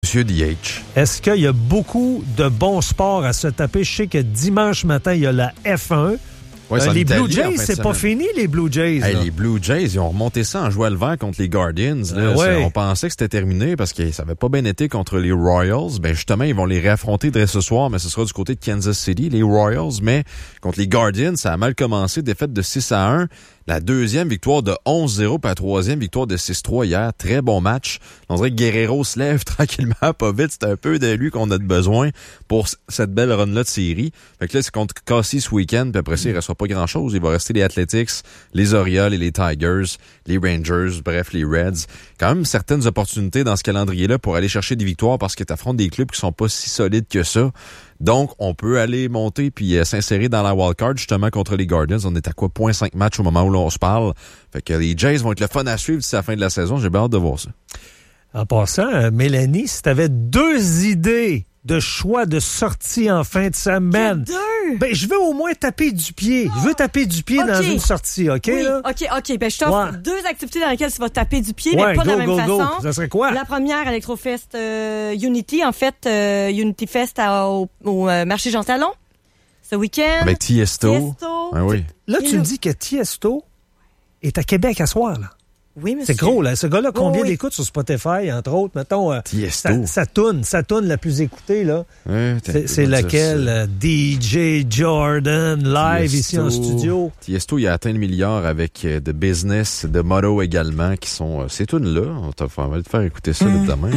Monsieur DH. Est-ce qu'il y a beaucoup de bons sports à se taper? Je sais que dimanche matin, il y a la F1. Ouais, les Blue Jays, c'est pas fini, les Blue Jays. Hey, les Blue Jays, ils ont remonté ça en jouant le vent contre les Guardians. Là. Ouais. On pensait que c'était terminé parce que ça avait pas bien été contre les Royals. Ben justement, ils vont les réaffronter dès ce soir, mais ce sera du côté de Kansas City, les Royals. Mais contre les Guardians, ça a mal commencé. Défaite de 6-1. La deuxième victoire de 11-0, puis la troisième victoire de 6-3 hier. Très bon match. On dirait que Guerrero se lève tranquillement, pas vite. C'est un peu de lui qu'on a besoin pour cette belle run-là de série. Fait que là, c'est contre Cassie ce week-end, puis après ça, il restera pas grand-chose. Il va rester les Athletics, les Orioles et les Tigers, les Rangers, bref, les Reds. Quand même certaines opportunités dans ce calendrier-là pour aller chercher des victoires parce que t'affrontes des clubs qui sont pas si solides que ça. Donc, on peut aller monter puis s'insérer dans la wildcard, justement, contre les Guardians. On est à quoi? 0.5 matchs au moment où l'on se parle. Fait que les Jays vont être le fun à suivre d'ici la fin de la saison. J'ai bien hâte de voir ça. En passant, Mélanie, si t'avais 2 idées de choix de sortie en fin de semaine... Ben, je veux au moins taper du pied. Je veux taper du pied dans une sortie, OK? Oui, là? OK. Ben, je t'offre 2 activités dans lesquelles tu vas taper du pied, mais pas de la même façon. Ça serait quoi? La première, Electrofest Unity, en fait, Unity Fest au marché Jean Talon, ce week-end. Ben, Tiesto. Ah oui. Là, tu me dis que Tiesto est à Québec à soir, là. Oui, monsieur. C'est gros, là. Ce gars-là, combien d'écoutes sur Spotify, entre autres? Mettons, sa toune la plus écoutée, là. C'est laquelle? DJ Jordan, live Tiesto, ici en studio. Tiesto, il a atteint le milliard avec The Business, The Motto également, qui sont ces tunes-là. On va te faire écouter ça demain.